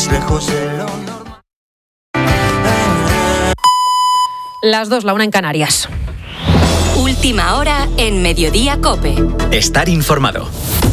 más lejos de lo normal. Las 2, la 1 en Canarias. Última hora en Mediodía COPE. Estar informado.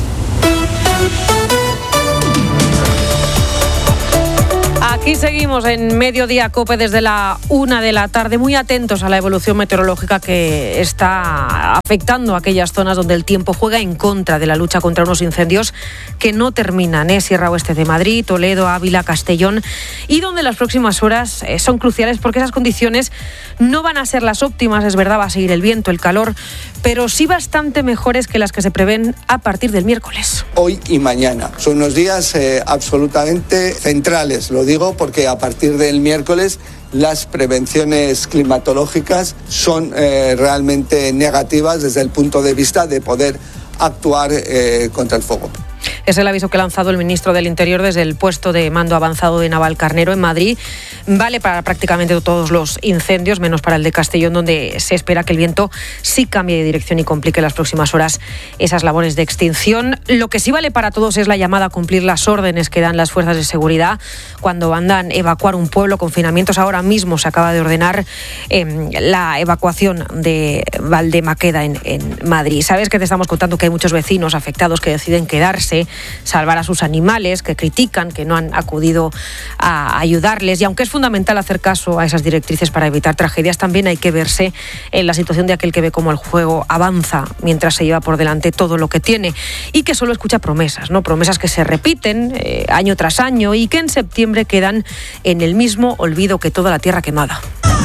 Aquí seguimos en Mediodía COPE desde la 1 de la tarde, muy atentos a la evolución meteorológica que está afectando a aquellas zonas donde el tiempo juega en contra de la lucha contra unos incendios que no terminan, Sierra Oeste de Madrid, Toledo, Ávila, Castellón, y donde las próximas horas son cruciales porque esas condiciones no van a ser las óptimas, es verdad, va a seguir el viento, el calor, pero sí bastante mejores que las que se prevén a partir del miércoles. Hoy y mañana son unos días absolutamente centrales, lo digo porque a partir del miércoles las prevenciones climatológicas son realmente negativas desde el punto de vista de poder actuar contra el fuego. Es el aviso que ha lanzado el ministro del Interior desde el puesto de mando avanzado de Navalcarnero en Madrid. Vale para prácticamente todos los incendios, menos para el de Castellón, donde se espera que el viento sí cambie de dirección y complique en las próximas horas esas labores de extinción. Lo que sí vale para todos es la llamada a cumplir las órdenes que dan las fuerzas de seguridad cuando mandan evacuar un pueblo, confinamientos. Ahora mismo se acaba de ordenar la evacuación de Valdemaqueda en Madrid. Sabes que te estamos contando que hay muchos vecinos afectados que deciden quedarse, salvar a sus animales, que critican que no han acudido a ayudarles, y aunque es fundamental hacer caso a esas directrices para evitar tragedias, también hay que verse en la situación de aquel que ve cómo el fuego avanza mientras se lleva por delante todo lo que tiene y que solo escucha promesas, ¿no? Promesas que se repiten año tras año y que en septiembre quedan en el mismo olvido que toda la tierra quemada.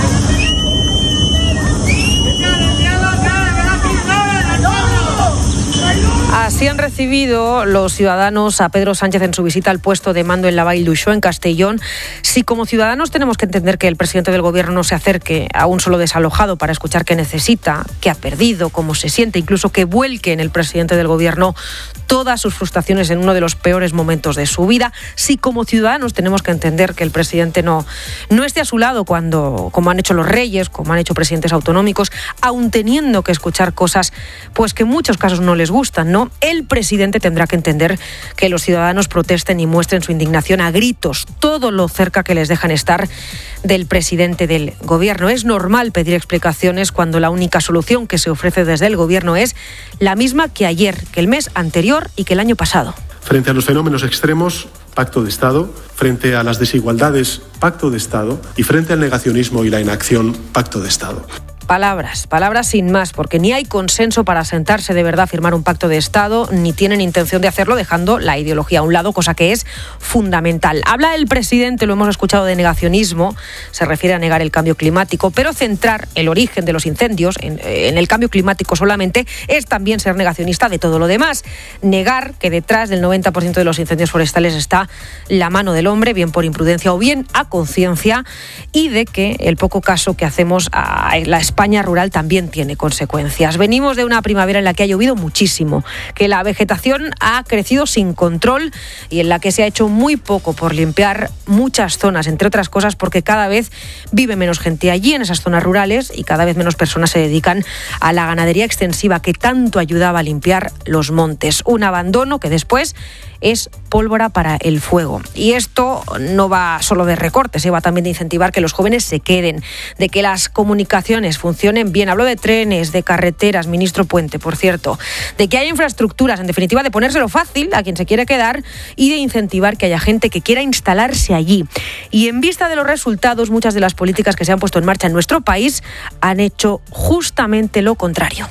Así han recibido los ciudadanos a Pedro Sánchez en su visita al puesto de mando en la Vall d'Uixó, en Castellón. Si como ciudadanos tenemos que entender que el presidente del gobierno no se acerque a un solo desalojado para escuchar qué necesita, qué ha perdido, cómo se siente, incluso que vuelque en el presidente del gobierno todas sus frustraciones en uno de los peores momentos de su vida, si como ciudadanos tenemos que entender que el presidente no esté a su lado cuando, como han hecho los reyes, como han hecho presidentes autonómicos, aun teniendo que escuchar cosas pues que en muchos casos no les gustan, ¿no? El presidente tendrá que entender que los ciudadanos protesten y muestren su indignación a gritos, todo lo cerca que les dejan estar del presidente del gobierno. Es normal pedir explicaciones cuando la única solución que se ofrece desde el gobierno es la misma que ayer, que el mes anterior y que el año pasado. Frente a los fenómenos extremos, pacto de Estado. Frente a las desigualdades, pacto de Estado. Y frente al negacionismo y la inacción, pacto de Estado. Palabras sin más, porque ni hay consenso para sentarse de verdad a firmar un pacto de Estado, ni tienen intención de hacerlo dejando la ideología a un lado, cosa que es fundamental. Habla el presidente, lo hemos escuchado, de negacionismo, se refiere a negar el cambio climático, pero centrar el origen de los incendios en el cambio climático solamente es también ser negacionista de todo lo demás. Negar que detrás del 90% de los incendios forestales está la mano del hombre, bien por imprudencia o bien a conciencia, y de que el poco caso que hacemos a la España rural también tiene consecuencias. Venimos de una primavera en la que ha llovido muchísimo, que la vegetación ha crecido sin control y en la que se ha hecho muy poco por limpiar muchas zonas, entre otras cosas porque cada vez vive menos gente allí en esas zonas rurales y cada vez menos personas se dedican a la ganadería extensiva que tanto ayudaba a limpiar los montes. Un abandono que después es pólvora para el fuego. Y esto no va solo de recortes, va también de incentivar que los jóvenes se queden, de que las comunicaciones funcionen bien. Hablo de trenes, de carreteras, ministro Puente, por cierto, de que haya infraestructuras, en definitiva, de ponérselo fácil a quien se quiere quedar y de incentivar que haya gente que quiera instalarse allí. Y en vista de los resultados, muchas de las políticas que se han puesto en marcha en nuestro país han hecho justamente lo contrario.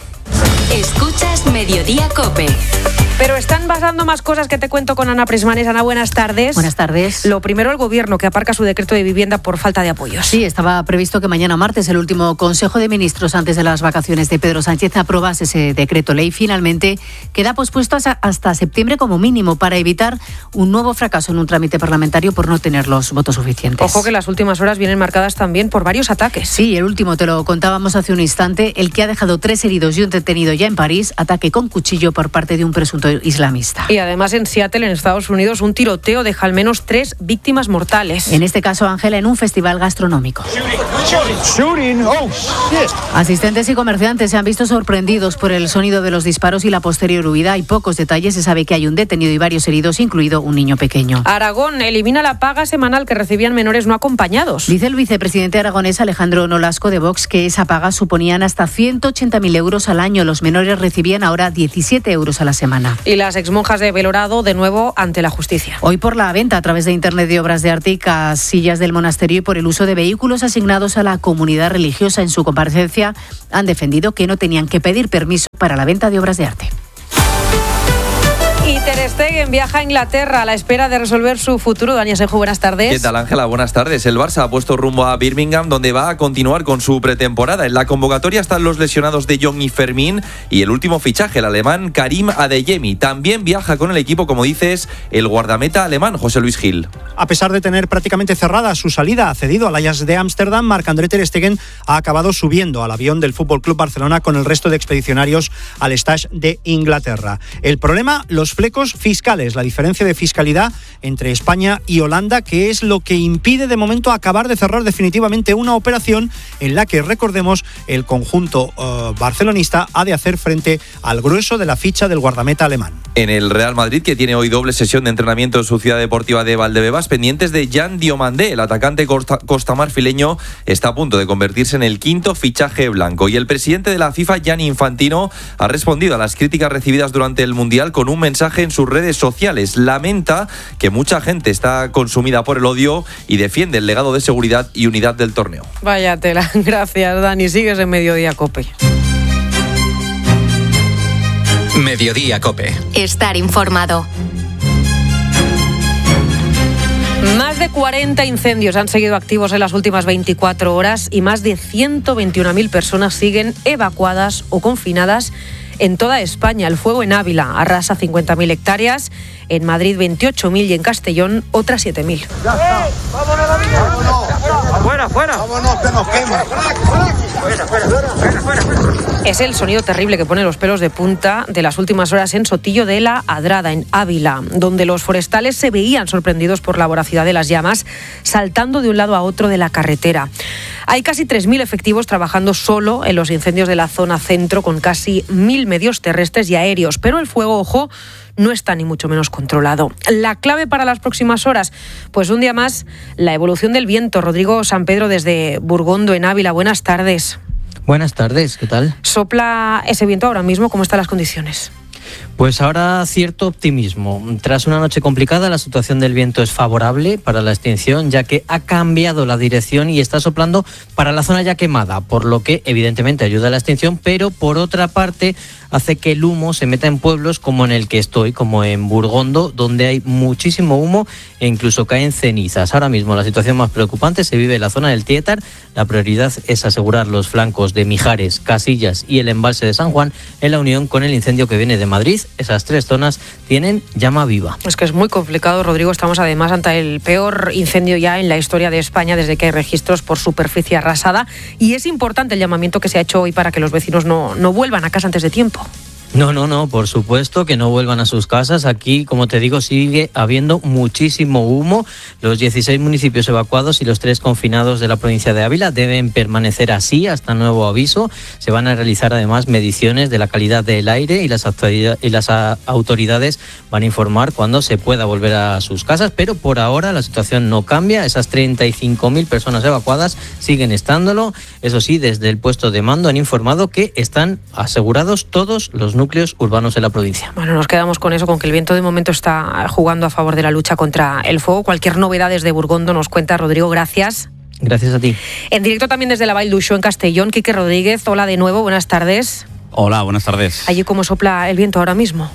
Escuchas Mediodía COPE. Pero están pasando más cosas que te cuento con Ana Prismanes. Ana, buenas tardes. Buenas tardes. Lo primero, el Gobierno, que aparca su decreto de vivienda por falta de apoyos. Sí, estaba previsto que mañana martes el último Consejo de Ministros antes de las vacaciones de Pedro Sánchez aprobase ese decreto ley. Finalmente queda pospuesto hasta septiembre como mínimo para evitar un nuevo fracaso en un trámite parlamentario por no tener los votos suficientes. Ojo que las últimas horas vienen marcadas también por varios ataques. Sí, el último te lo contábamos hace un instante, el que ha dejado 3 heridos y un detenido detenido ya en París, ataque con cuchillo por parte de un presunto islamista. Y además en Seattle, en Estados Unidos, un tiroteo deja al menos 3 víctimas mortales. En este caso, Ángela, en un festival gastronómico. Asistentes y comerciantes se han visto sorprendidos por el sonido de los disparos y la posterior huida. Hay pocos detalles, se sabe que hay un detenido y varios heridos, incluido un niño pequeño. Aragón elimina la paga semanal que recibían menores no acompañados. Dice el vicepresidente aragonés Alejandro Nolasco de Vox que esa paga suponían hasta 180.000 euros al año. Los menores recibían ahora 17 euros a la semana. Y las exmonjas de Belorado de nuevo ante la justicia. Hoy por la venta a través de Internet de obras de arte y casillas del monasterio y por el uso de vehículos asignados a la comunidad religiosa. En su comparecencia han defendido que no tenían que pedir permiso para la venta de obras de arte. Y Ter Stegen viaja a Inglaterra a la espera de resolver su futuro. Dani Asenjo, buenas tardes. ¿Qué tal, Ángela? Buenas tardes. El Barça ha puesto rumbo a Birmingham, donde va a continuar con su pretemporada. En la convocatoria están los lesionados De Jong y Fermín y el último fichaje, el alemán Karim Adeyemi. También viaja con el equipo, como dices, el guardameta alemán José Luis Gil. A pesar de tener prácticamente cerrada su salida, cedido al Ajax de Ámsterdam, Marc-André Ter Stegen ha acabado subiendo al avión del FC Barcelona con el resto de expedicionarios al Stage de Inglaterra. El problema, los flecos fiscales, la diferencia de fiscalidad entre España y Holanda, que es lo que impide de momento acabar de cerrar definitivamente una operación en la que, recordemos, el conjunto barcelonista ha de hacer frente al grueso de la ficha del guardameta alemán. En el Real Madrid, que tiene hoy doble sesión de entrenamiento en su ciudad deportiva de Valdebebas, pendientes de Jan Diomandé, el atacante costamarfileño está a punto de convertirse en el quinto fichaje blanco. Y el presidente de la FIFA, Gianni Infantino, ha respondido a las críticas recibidas durante el Mundial con un mensaje en sus redes sociales. Lamenta que mucha gente está consumida por el odio y defiende el legado de seguridad y unidad del torneo. Vaya tela. Gracias, Dani. Sigues en Mediodía COPE. Mediodía COPE. Estar informado. Más de 40 incendios han seguido activos en las últimas 24 horas y más de 121.000 personas siguen evacuadas o confinadas en toda España. El fuego en Ávila arrasa 50.000 hectáreas, en Madrid 28.000 y en Castellón otras 7.000. ¡Vámonos, la vida! ¡Vámonos! ¡Fuera, fuera! ¡Vámonos, que nos quema! ¡Fuera, fuera, fuera, fuera! Es el sonido terrible que pone los pelos de punta de las últimas horas en Sotillo de la Adrada, en Ávila, donde los forestales se veían sorprendidos por la voracidad de las llamas, saltando de un lado a otro de la carretera. Hay casi 3.000 efectivos trabajando solo en los incendios de la zona centro, con casi 1.000 medios terrestres y aéreos, pero el fuego, ojo, no está ni mucho menos controlado. La clave para las próximas horas, pues un día más, la evolución del viento. Rodrigo Sampedro desde Burgondo, en Ávila. Buenas tardes. Buenas tardes, ¿qué tal? ¿Sopla ese viento ahora mismo? ¿Cómo están las condiciones? Pues ahora cierto optimismo. Tras una noche complicada, la situación del viento es favorable para la extinción, ya que ha cambiado la dirección y está soplando para la zona ya quemada, por lo que evidentemente ayuda a la extinción, pero por otra parte hace que el humo se meta en pueblos como en el que estoy, como en Burgondo, donde hay muchísimo humo e incluso caen cenizas. Ahora mismo la situación más preocupante se vive en la zona del Tietar. La prioridad es asegurar los flancos de Mijares, Casillas y el embalse de San Juan en la unión con el incendio que viene de Madrid. Esas tres zonas tienen llama viva. Es que es muy complicado, Rodrigo. Estamos además ante el peor incendio ya en la historia de España desde que hay registros por superficie arrasada, y es importante el llamamiento que se ha hecho hoy para que los vecinos no vuelvan a casa antes de tiempo. No, por supuesto que no vuelvan a sus casas. Aquí, como te digo, sigue habiendo muchísimo humo. Los 16 municipios evacuados y los 3 confinados de la provincia de Ávila deben permanecer así hasta nuevo aviso. Se van a realizar además mediciones de la calidad del aire y las autoridades van a informar cuando se pueda volver a sus casas, pero por ahora la situación no cambia. Esas 35.000 personas evacuadas siguen estándolo. Eso sí, desde el puesto de mando han informado que están asegurados todos los núcleos urbanos de la provincia. Bueno, nos quedamos con eso, con que el viento de momento está jugando a favor de la lucha contra el fuego. Cualquier novedad desde Burgondo nos cuenta Rodrigo, gracias. Gracias a ti. En directo también desde la Vall d'Uixó en Castellón, Quique Rodríguez, hola de nuevo, buenas tardes. Hola, buenas tardes. ¿Allí cómo sopla el viento ahora mismo?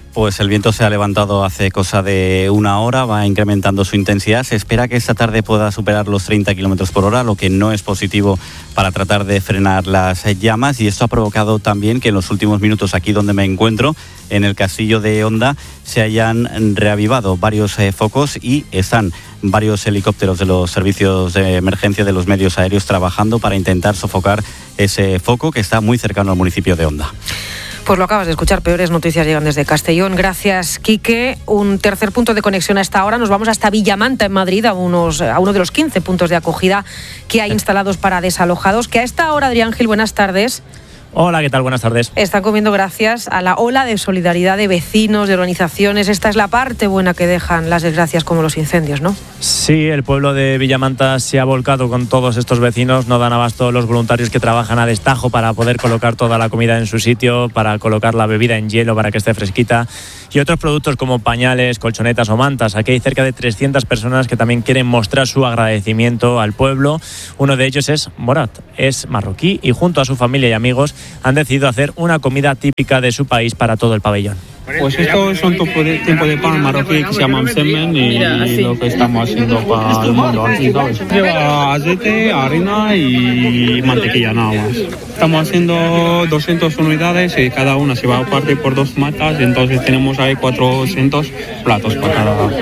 Pues el viento se ha levantado hace cosa de una hora, va incrementando su intensidad. Se espera que esta tarde pueda superar los 30 kilómetros por hora, lo que no es positivo para tratar de frenar las llamas. Y esto ha provocado también que en los últimos minutos, aquí donde me encuentro, en el castillo de Honda, se hayan reavivado varios focos y están varios helicópteros de los servicios de emergencia de los medios aéreos trabajando para intentar sofocar ese foco que está muy cercano al municipio de Honda. Pues lo acabas de escuchar, peores noticias llegan desde Castellón. Gracias, Quique. Un tercer punto de conexión a esta hora. Nos vamos hasta Villamanta, en Madrid, a uno de los 15 puntos de acogida que hay instalados para desalojados. Que a esta hora, Adrián Gil, buenas tardes. Hola, ¿qué tal? Buenas tardes. Están comiendo gracias a la ola de solidaridad de vecinos, de organizaciones. Esta es la parte buena que dejan las desgracias como los incendios, ¿no? Sí, el pueblo de Villamanta se ha volcado con todos estos vecinos. No dan abasto los voluntarios que trabajan a destajo para poder colocar toda la comida en su sitio, para colocar la bebida en hielo para que esté fresquita y otros productos como pañales, colchonetas o mantas. Aquí hay cerca de 300 personas que también quieren mostrar su agradecimiento al pueblo. Uno de ellos es Morat, es marroquí y junto a su familia y amigos han decidido hacer una comida típica de su país para todo el pabellón. Pues estos son tiempo de pan marroquí que se llaman semen y lo que estamos haciendo para el mundo aquí, ¿sabes? Lleva aceite, harina y mantequilla nada más. Estamos haciendo 200 unidades y cada una se va a partir por 2 matas, entonces tenemos ahí 400 platos para cada.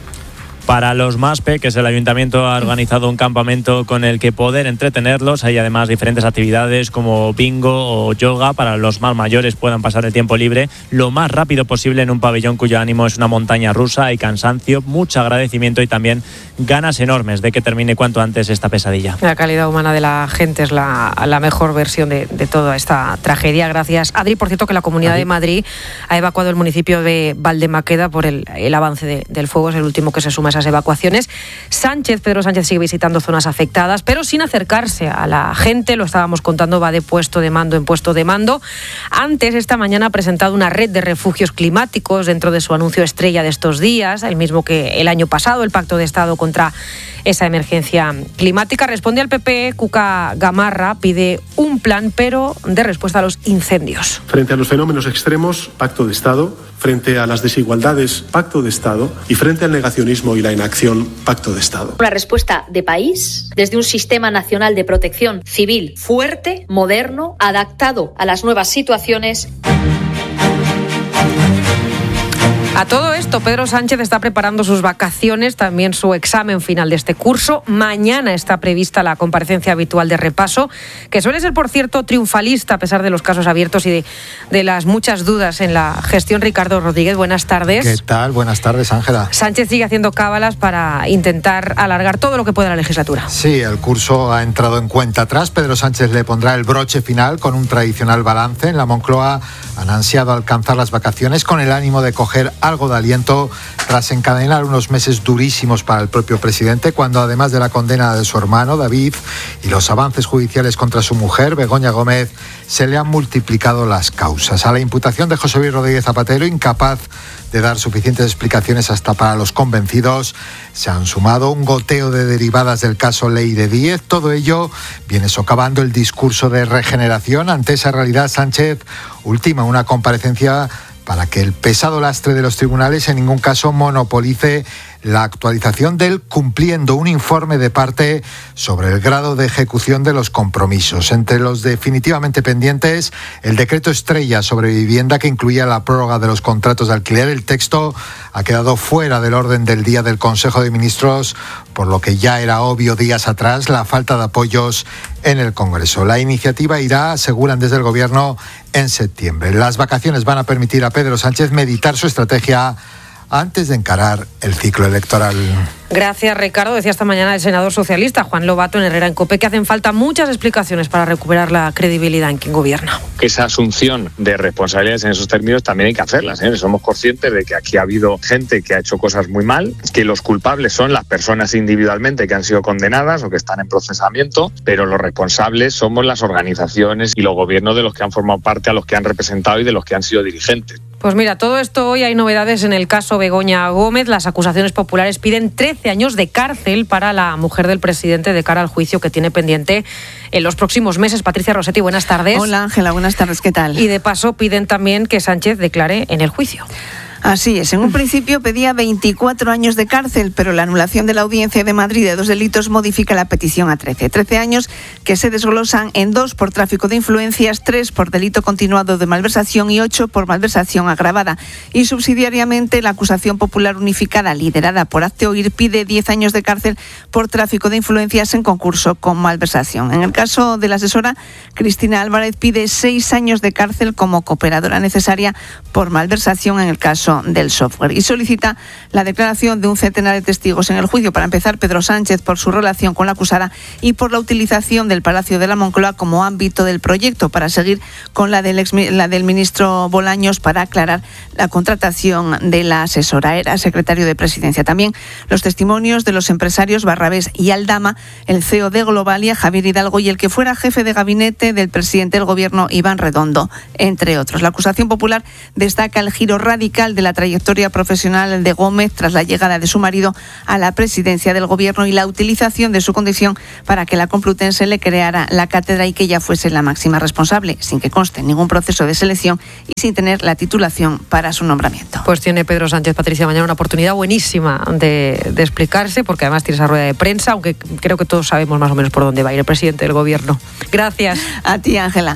Para los más peques, el ayuntamiento ha organizado un campamento con el que poder entretenerlos. Hay además diferentes actividades como bingo o yoga para los más mayores puedan pasar el tiempo libre lo más rápido posible en un pabellón cuyo ánimo es una montaña rusa. Hay cansancio, mucho agradecimiento y también ganas enormes de que termine cuanto antes esta pesadilla. La calidad humana de la gente es la mejor versión de toda esta tragedia. Gracias, Adri. Por cierto, que la Comunidad de Madrid ha evacuado el municipio de Valdemaqueda por el avance del fuego. Es el último que se suma a esas evacuaciones. Pedro Sánchez sigue visitando zonas afectadas, pero sin acercarse a la gente. Lo estábamos contando, va de puesto de mando en puesto de mando. Antes, esta mañana ha presentado una red de refugios climáticos dentro de su anuncio estrella de estos días, el mismo que el año pasado, el Pacto de Estado contra esa emergencia climática. Responde al PP, Cuca Gamarra pide un plan, pero de respuesta a los incendios. Frente a los fenómenos extremos, Pacto de Estado. Frente a las desigualdades, Pacto de Estado. Y frente al negacionismo y la inacción, Pacto de Estado. Una respuesta de país, desde un sistema nacional de protección civil fuerte, moderno, adaptado a las nuevas situaciones. A todo esto, Pedro Sánchez está preparando sus vacaciones, también su examen final de este curso. Mañana está prevista la comparecencia habitual de repaso, que suele ser, por cierto, triunfalista a pesar de los casos abiertos y de las muchas dudas en la gestión. Ricardo Rodríguez, buenas tardes. ¿Qué tal? Buenas tardes, Ángela. Sánchez sigue haciendo cábalas para intentar alargar todo lo que pueda la legislatura. Sí, el curso ha entrado en cuenta atrás. Pedro Sánchez le pondrá el broche final con un tradicional balance. En la Moncloa han ansiado alcanzar las vacaciones con el ánimo de coger algo de aliento tras encadenar unos meses durísimos para el propio presidente, cuando además de la condena de su hermano David y los avances judiciales contra su mujer Begoña Gómez, se le han multiplicado las causas. A la imputación de José Luis Rodríguez Zapatero, incapaz de dar suficientes explicaciones hasta para los convencidos, se han sumado un goteo de derivadas del caso Ley de Díez. Todo ello viene socavando el discurso de regeneración. Ante esa realidad, Sánchez ultima una comparecencia para que el pesado lastre de los tribunales en ningún caso monopolice la actualización del cumpliendo un informe de parte sobre el grado de ejecución de los compromisos. Entre los definitivamente pendientes, el decreto estrella sobre vivienda que incluía la prórroga de los contratos de alquiler. El texto ha quedado fuera del orden del día del Consejo de Ministros, por lo que ya era obvio días atrás la falta de apoyos en el Congreso. La iniciativa irá, aseguran desde el Gobierno, en septiembre. Las vacaciones van a permitir a Pedro Sánchez meditar su estrategia antes de encarar el ciclo electoral. Gracias, Ricardo. Decía esta mañana el senador socialista Juan Lobato en Herrera en COPE que hacen falta muchas explicaciones para recuperar la credibilidad en quien gobierna. Esa asunción de responsabilidades en esos términos también hay que hacerlas, ¿eh? Somos conscientes de que aquí ha habido gente que ha hecho cosas muy mal, que los culpables son las personas individualmente que han sido condenadas o que están en procesamiento, pero los responsables somos las organizaciones y los gobiernos de los que han formado parte, a los que han representado y de los que han sido dirigentes. Pues mira, todo esto hoy hay novedades en el caso Begoña Gómez. Las acusaciones populares piden 13 años de cárcel para la mujer del presidente de cara al juicio que tiene pendiente en los próximos meses. Patricia Rossetti, buenas tardes. Hola Ángela, buenas tardes, ¿qué tal? Y de paso piden también que Sánchez declare en el juicio. Así es, en un principio pedía 24 años de cárcel, pero la anulación de la Audiencia de Madrid de 2 delitos modifica la petición a 13. 13 años que se desglosan en 2 por tráfico de influencias, 3 por delito continuado de malversación y 8 por malversación agravada. Y subsidiariamente la acusación popular unificada liderada por Hazte Oír pide 10 años de cárcel por tráfico de influencias en concurso con malversación. En el caso de la asesora, Cristina Álvarez pide 6 años de cárcel como cooperadora necesaria por malversación en el caso del software y solicita la declaración de un centenar de testigos en el juicio. Para empezar, Pedro Sánchez por su relación con la acusada y por la utilización del Palacio de la Moncloa como ámbito del proyecto, para seguir con la del ministro Bolaños para aclarar la contratación de la asesora. Era secretario de Presidencia. También los testimonios de los empresarios Barrabés y Aldama, el CEO de Globalia, Javier Hidalgo, y el que fuera jefe de gabinete del presidente del gobierno, Iván Redondo, entre otros. La acusación popular destaca el giro radical de la trayectoria profesional de Gómez tras la llegada de su marido a la presidencia del gobierno y la utilización de su condición para que la Complutense le creara la cátedra y que ella fuese la máxima responsable, sin que conste ningún proceso de selección y sin tener la titulación para su nombramiento. Pues tiene Pedro Sánchez, Patricia, mañana una oportunidad buenísima de explicarse, porque además tiene esa rueda de prensa, aunque creo que todos sabemos más o menos por dónde va a ir el presidente del gobierno. Gracias. A ti, Ángela.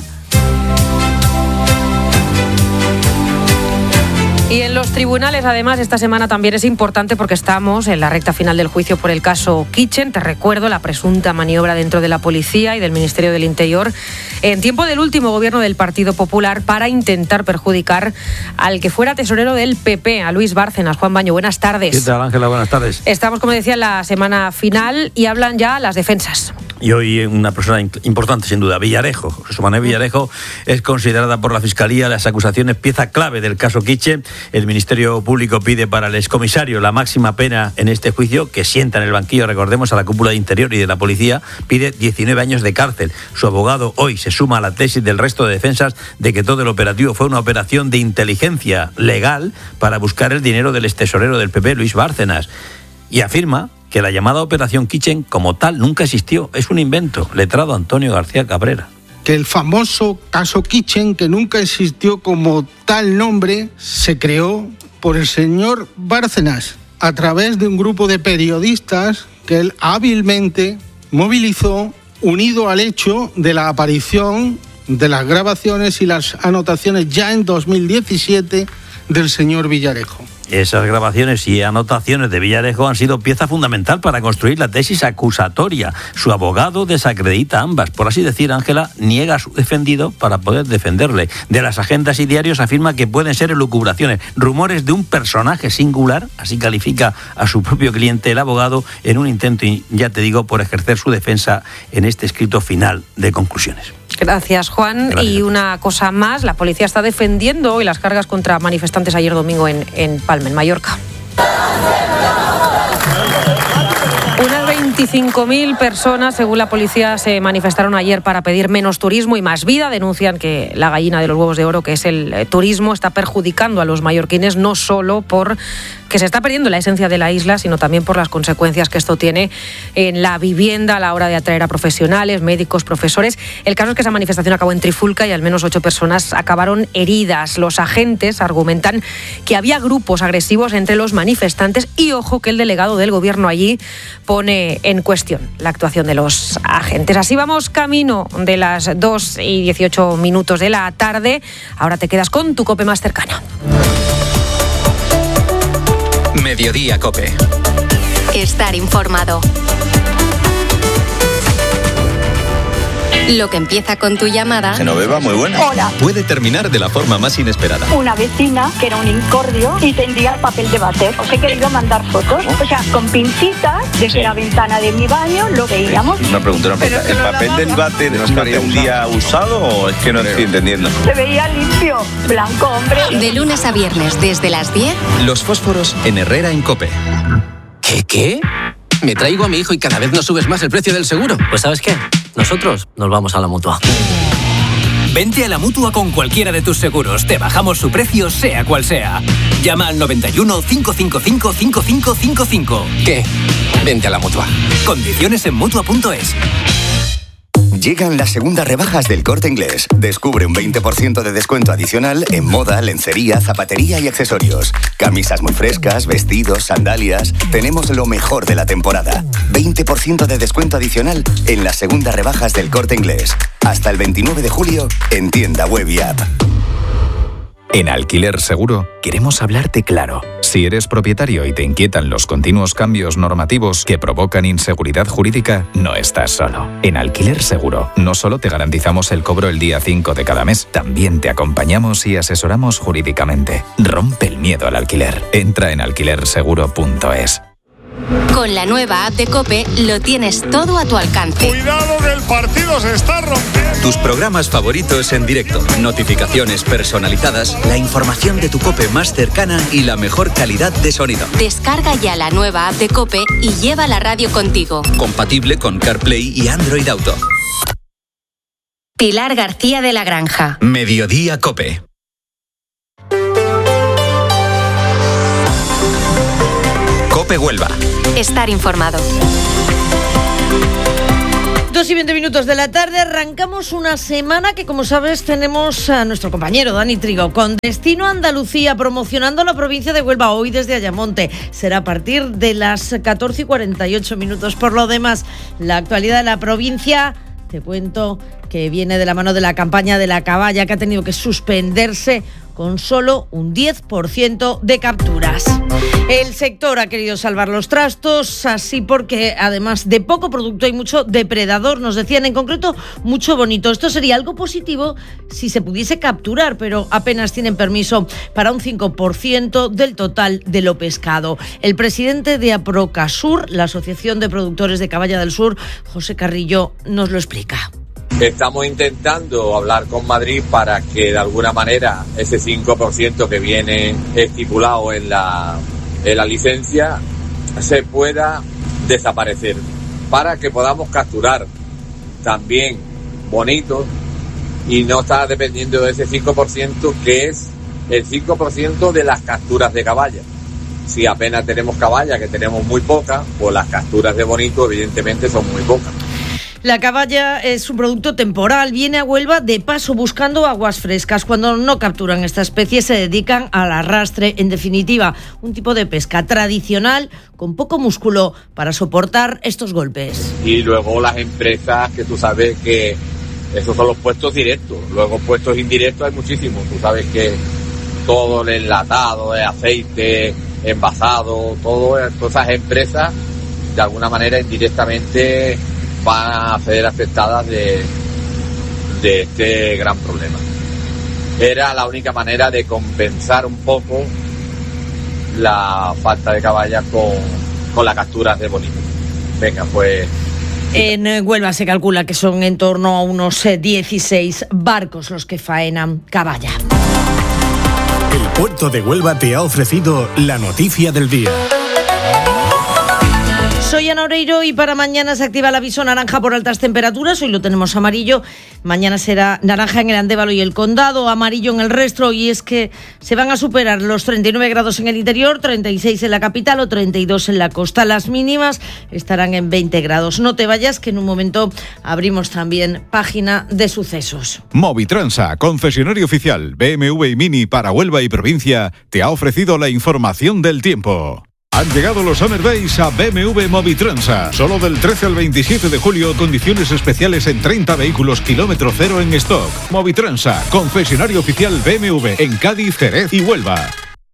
Y en los tribunales, además, esta semana también es importante porque estamos en la recta final del juicio por el caso Kitchen. Te recuerdo la presunta maniobra dentro de la policía y del Ministerio del Interior en tiempo del último gobierno del Partido Popular para intentar perjudicar al que fuera tesorero del PP, a Luis Bárcenas. Juan Baño, buenas tardes. ¿Qué tal, Ángela? Buenas tardes. Estamos, como decía, en la semana final y hablan ya las defensas. Y hoy una persona importante, sin duda, Villarejo. José Manuel Villarejo es considerada por la Fiscalía las acusaciones pieza clave del caso Kitchen. El Ministerio Público pide para el excomisario la máxima pena en este juicio, que sienta en el banquillo, recordemos, a la cúpula de Interior y de la Policía, pide 19 años de cárcel. Su abogado hoy se suma a la tesis del resto de defensas de que todo el operativo fue una operación de inteligencia legal para buscar el dinero del extesorero del PP, Luis Bárcenas, y afirma que la llamada Operación Kitchen como tal nunca existió, es un invento. Letrado Antonio García Cabrera. Que el famoso caso Kitchen, que nunca existió como tal nombre, se creó por el señor Bárcenas a través de un grupo de periodistas que él hábilmente movilizó, unido al hecho de la aparición de las grabaciones y las anotaciones ya en 2017 del señor Villarejo. Esas grabaciones y anotaciones de Villarejo han sido pieza fundamental para construir la tesis acusatoria. Su abogado desacredita ambas. Por así decir, Ángela niega a su defendido para poder defenderle. De las agendas y diarios afirma que pueden ser elucubraciones, rumores de un personaje singular, así califica a su propio cliente el abogado, en un intento, ya te digo, por ejercer su defensa en este escrito final de conclusiones. Gracias, Juan. Gracias. Y una cosa más, la policía está defendiendo hoy las cargas contra manifestantes ayer domingo en Palma, en Mallorca. Unas 25.000 personas, según la policía, se manifestaron ayer para pedir menos turismo y más vida. Denuncian que la gallina de los huevos de oro, que es el turismo, está perjudicando a los mallorquines, no solo por que se está perdiendo la esencia de la isla, sino también por las consecuencias que esto tiene en la vivienda a la hora de atraer a profesionales, médicos, profesores. El caso es que esa manifestación acabó en Trifulca y al menos 8 personas acabaron heridas. Los agentes argumentan que había grupos agresivos entre los manifestantes y, ojo, que el delegado del gobierno allí pone en cuestión la actuación de los agentes. Así vamos camino de las 2:18 de la tarde. Ahora te quedas con tu COPE más cercana. Mediodía COPE. Estar informado. Lo que empieza con tu llamada. Genoveva, muy buena. Hola. Puede terminar de la forma más inesperada. Una vecina que era un incordio y tendía el papel de váter. Os he querido mandar fotos. O sea, con pincitas desde la ventana de mi baño lo veíamos. Una pregunta. ¿El papel del váter no estaría un día usado o es que no estoy entendiendo? Se veía limpio, blanco, hombre. De lunes a viernes desde las 10. Los fósforos en Herrera en COPE. ¿Qué? Me traigo a mi hijo y cada vez no subes más el precio del seguro. Pues ¿sabes qué? Nosotros nos vamos a la Mutua. Vente a la Mutua con cualquiera de tus seguros. Te bajamos su precio, sea cual sea. Llama al 91 555 5555. ¿Qué? Vente a la Mutua. Condiciones en Mutua.es. Llegan las segundas rebajas del Corte Inglés. Descubre un 20% de descuento adicional en moda, lencería, zapatería y accesorios. Camisas muy frescas, vestidos, sandalias. Tenemos lo mejor de la temporada. 20% de descuento adicional en las segundas rebajas del Corte Inglés. Hasta el 29 de julio en tienda web y app. En Alquiler Seguro queremos hablarte claro. Si eres propietario y te inquietan los continuos cambios normativos que provocan inseguridad jurídica, no estás solo. En Alquiler Seguro no solo te garantizamos el cobro el día 5 de cada mes, también te acompañamos y asesoramos jurídicamente. Rompe el miedo al alquiler. Entra en alquilerseguro.es. Con la nueva app de COPE lo tienes todo a tu alcance. ¡Cuidado que el partido se está rompiendo! Tus programas favoritos en directo, notificaciones personalizadas, la información de tu COPE más cercana y la mejor calidad de sonido. Descarga ya la nueva app de COPE y lleva la radio contigo. Compatible con CarPlay y Android Auto. Pilar García de la Granja. Mediodía COPE. COPE Huelva. Estar informado. 2:20 de la tarde, arrancamos una semana que, como sabes, tenemos a nuestro compañero Dani Trigo con Destino Andalucía promocionando la provincia de Huelva hoy desde Ayamonte. Será a partir de las 14:48. Por lo demás, la actualidad de la provincia, te cuento que viene de la mano de la campaña de la caballa, que ha tenido que suspenderse con solo un 10% de capturas. El sector ha querido salvar los trastos, así porque además de poco producto hay mucho depredador, nos decían, en concreto mucho bonito. Esto sería algo positivo si se pudiese capturar, pero apenas tienen permiso para un 5% del total de lo pescado. El presidente de Aprocasur, la Asociación de Productores de Caballa del Sur, José Carrillo, nos lo explica. Estamos intentando hablar con Madrid para que de alguna manera ese 5% que viene estipulado en la licencia se pueda desaparecer, para que podamos capturar también bonitos y no estar dependiendo de ese 5% que es el 5% de las capturas de caballa. Si apenas tenemos caballa, que tenemos muy pocas, pues las capturas de bonito evidentemente son muy pocas. La caballa es un producto temporal, viene a Huelva de paso buscando aguas frescas. Cuando no capturan esta especie se dedican al arrastre, en definitiva, un tipo de pesca tradicional con poco músculo para soportar estos golpes. Y luego las empresas, que tú sabes que esos son los puestos directos, luego puestos indirectos hay muchísimos. Tú sabes que todo el enlatado de aceite, envasado, todas esas empresas de alguna manera indirectamente van a ser afectadas de este gran problema. Era la única manera de compensar un poco la falta de caballas con las capturas de bonito. Venga, pues... En Huelva se calcula que son en torno a unos 16 barcos los que faenan caballa. El puerto de Huelva te ha ofrecido la noticia del día. Soy Ana Oreiro y para mañana se activa el aviso naranja por altas temperaturas. Hoy lo tenemos amarillo. Mañana será naranja en el Andévalo y el Condado, amarillo en el resto. Y es que se van a superar los 39 grados en el interior, 36 en la capital o 32 en la costa. Las mínimas estarán en 20 grados. No te vayas, que en un momento abrimos también página de sucesos. Movitransa, concesionario oficial BMW y Mini para Huelva y provincia, te ha ofrecido la información del tiempo. Han llegado los Summer Days a BMW Movitransa. Solo del 13 al 27 de julio, condiciones especiales en 30 vehículos kilómetro cero en stock. Movitransa, concesionario oficial BMW en Cádiz, Jerez y Huelva.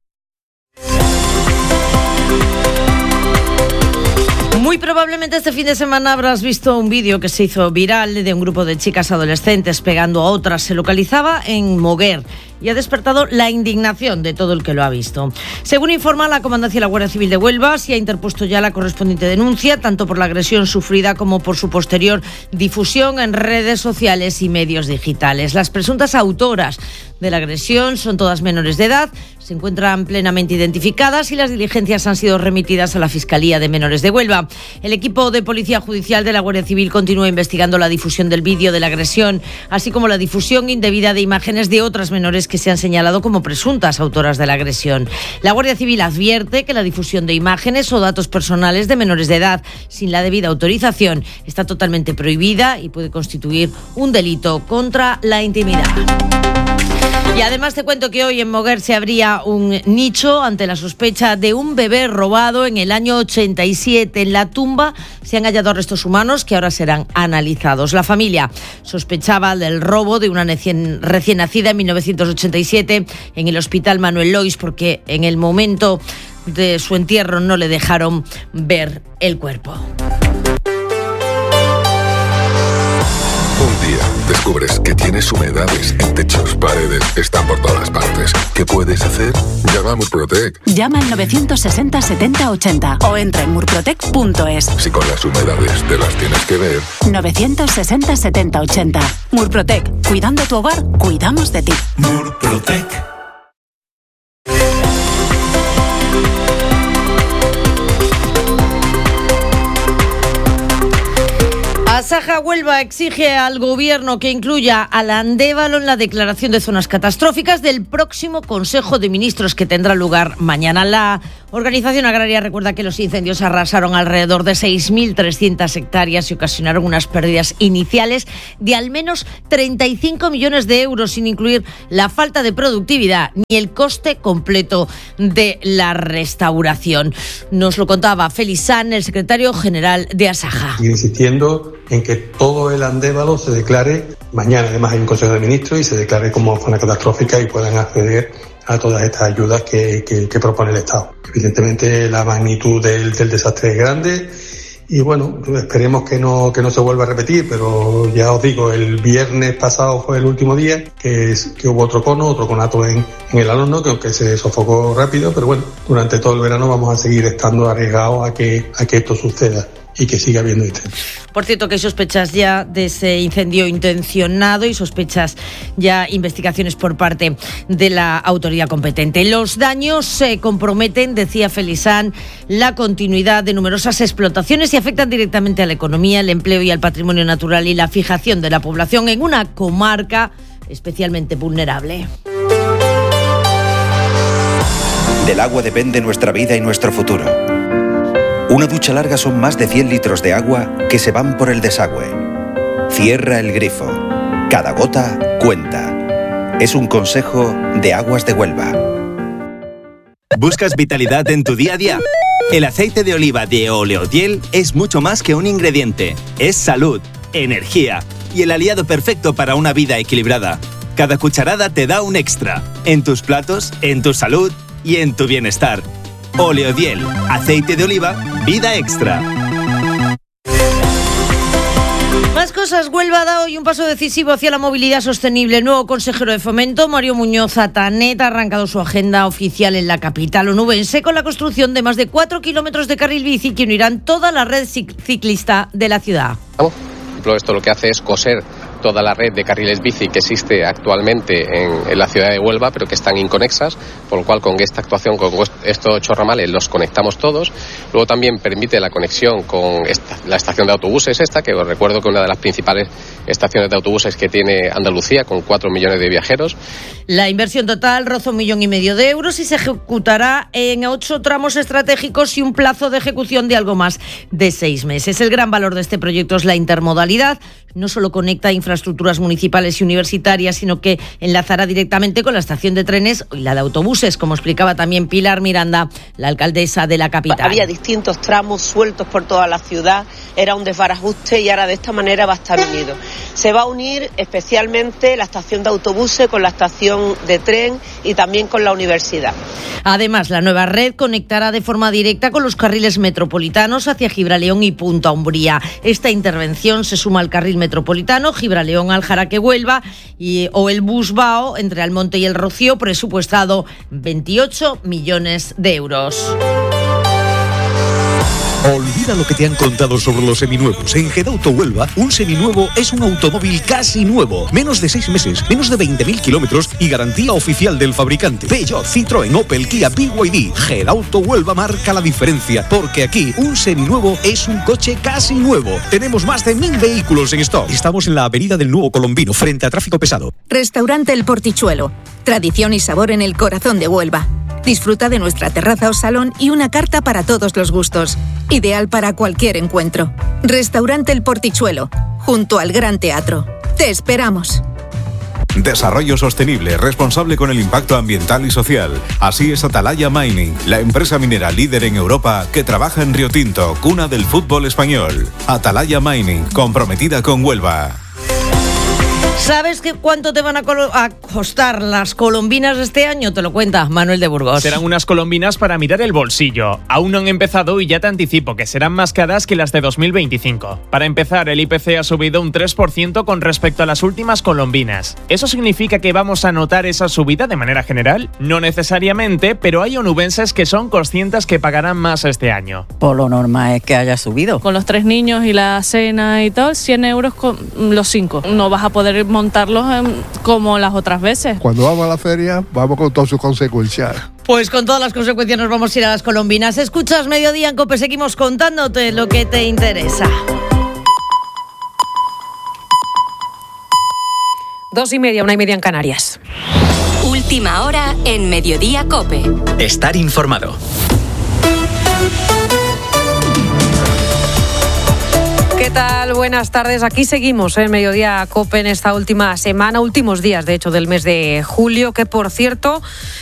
Muy probablemente este fin de semana habrás visto un vídeo que se hizo viral de un grupo de chicas adolescentes pegando a otras. Se localizaba en Moguer, y ha despertado la indignación de todo el que lo ha visto. Según informa la Comandancia de la Guardia Civil de Huelva, se ha interpuesto ya la correspondiente denuncia, tanto por la agresión sufrida como por su posterior difusión en redes sociales y medios digitales. Las presuntas autoras de la agresión son todas menores de edad, se encuentran plenamente identificadas y las diligencias han sido remitidas a la Fiscalía de Menores de Huelva. El equipo de Policía Judicial de la Guardia Civil continúa investigando la difusión del vídeo de la agresión, así como la difusión indebida de imágenes de otras menores que se han señalado como presuntas autoras de la agresión. La Guardia Civil advierte que la difusión de imágenes o datos personales de menores de edad sin la debida autorización está totalmente prohibida y puede constituir un delito contra la intimidad. Y además te cuento que hoy en Moguer se abría un nicho ante la sospecha de un bebé robado en el año 87. En la tumba se han hallado restos humanos que ahora serán analizados. La familia sospechaba del robo de una recién nacida en 1987 en el Hospital Manuel Lois porque en el momento de su entierro no le dejaron ver el cuerpo. Un día descubres que tienes humedades en techos, paredes, están por todas partes. ¿Qué puedes hacer? Llama a Murprotec. Llama al 960 70 80 o entra en murprotec.es. Si con las humedades te las tienes que ver. 960 70 80. Murprotec. Cuidando tu hogar, cuidamos de ti. Murprotec. Asaja Huelva exige al Gobierno que incluya al Andévalo en la declaración de zonas catastróficas del próximo Consejo de Ministros que tendrá lugar mañana. La organización agraria recuerda que los incendios arrasaron alrededor de 6.300 hectáreas y ocasionaron unas pérdidas iniciales de al menos 35 millones de euros, sin incluir la falta de productividad ni el coste completo de la restauración. Nos lo contaba Félix San, el secretario general de Asaja. Sigue insistiendo en que todo el Andévalo se declare, mañana además hay un Consejo de Ministros, y se declare como zona catastrófica y puedan acceder a todas estas ayudas que propone el Estado. Evidentemente la magnitud del desastre es grande y bueno, esperemos que no se vuelva a repetir, pero ya os digo, el viernes pasado fue el último día que hubo otro conato en el Alorno, que aunque se sofocó rápido, pero bueno, durante todo el verano vamos a seguir estando arriesgados a que esto suceda y que siga habiendo incendios. Por cierto, que hay sospechas ya de ese incendio intencionado y sospechas ya investigaciones por parte de la autoridad competente. Los daños se comprometen, decía Felizán, la continuidad de numerosas explotaciones y afectan directamente a la economía, el empleo y al patrimonio natural y la fijación de la población en una comarca especialmente vulnerable. Del agua depende nuestra vida y nuestro futuro. Una ducha larga son más de 100 litros de agua que se van por el desagüe. Cierra el grifo. Cada gota cuenta. Es un consejo de Aguas de Huelva. ¿Buscas vitalidad en tu día a día? El aceite de oliva de Oleodiel es mucho más que un ingrediente. Es salud, energía y el aliado perfecto para una vida equilibrada. Cada cucharada te da un extra. En tus platos, en tu salud y en tu bienestar. Oleodiel, aceite de oliva, vida extra. Más cosas. Huelva da hoy un paso decisivo hacia la movilidad sostenible. El nuevo consejero de Fomento, Mario Muñoz Atanet, ha arrancado su agenda oficial en la capital onubense con la construcción de más de 4 kilómetros de carril bici que unirán toda la red ciclista de la ciudad. Por ejemplo, esto lo que hace es coser toda la red de carriles bici que existe actualmente en la ciudad de Huelva, pero que están inconexas, por lo cual con esta actuación, con estos 8 ramales, los conectamos todos. Luego también permite la conexión con la estación de autobuses que os recuerdo que es una de las principales estaciones de autobuses que tiene Andalucía, con 4 millones de viajeros. La inversión total roza 1,5 millones de euros y se ejecutará en 8 tramos estratégicos y un plazo de ejecución de algo más de 6 meses. El gran valor de este proyecto es la intermodalidad. No solo conecta infraestructuras municipales y universitarias, sino que enlazará directamente con la estación de trenes y la de autobuses, como explicaba también Pilar Miranda, la alcaldesa de la capital. Había distintos tramos sueltos por toda la ciudad, era un desbarajuste y ahora de esta manera va a estar unido. Se va a unir especialmente la estación de autobuses con la estación de tren y también con la universidad. Además, la nueva red conectará de forma directa con los carriles metropolitanos hacia Gibraleón y Punta Umbría. Esta intervención se suma al carril metropolitano Gibraleón Alhambra, León, Aljaraque, Huelva o el Busbao entre Almonte y El Rocío, presupuestado 28 millones de euros. Olvida lo que te han contado sobre los seminuevos. En Gedauto Huelva, un seminuevo es un automóvil casi nuevo. Menos de 6 meses, menos de 20.000 kilómetros y garantía oficial del fabricante. Peugeot, Citroën, Opel, Kia, BYD. Gedauto Huelva marca la diferencia, porque aquí un seminuevo es un coche casi nuevo. Tenemos más de 1.000 vehículos en stock. Estamos en la avenida del Nuevo Colombino, frente a tráfico pesado. Restaurante El Portichuelo. Tradición y sabor en el corazón de Huelva. Disfruta de nuestra terraza o salón y una carta para todos los gustos. Ideal para cualquier encuentro. Restaurante El Portichuelo, junto al Gran Teatro. ¡Te esperamos! Desarrollo sostenible, responsable con el impacto ambiental y social. Así es Atalaya Mining, la empresa minera líder en Europa que trabaja en Río Tinto, cuna del fútbol español. Atalaya Mining, comprometida con Huelva. ¿Sabes cuánto te van a costar las colombinas este año? Te lo cuenta Manuel de Burgos. Serán unas colombinas para mirar el bolsillo. Aún no han empezado y ya te anticipo que serán más caras que las de 2025. Para empezar, el IPC ha subido un 3% con respecto a las últimas colombinas. ¿Eso significa que vamos a notar esa subida de manera general? No necesariamente, pero hay onubenses que son conscientes que pagarán más este año. Por lo normal es que haya subido. Con los 3 niños y la cena y todo, 100 euros con los 5. No vas a poder montarlos como las otras veces. Cuando vamos a la feria, vamos con todas sus consecuencias. Pues con todas las consecuencias nos vamos a ir a las colombinas. Escuchas Mediodía en COPE, seguimos contándote lo que te interesa. 2:30, 1:30 en Canarias. Última hora en Mediodía COPE. Estar informado. ¿Qué tal? Buenas tardes. Aquí seguimos en Mediodía COPE en esta última semana, últimos días, de hecho, del mes de julio, que por cierto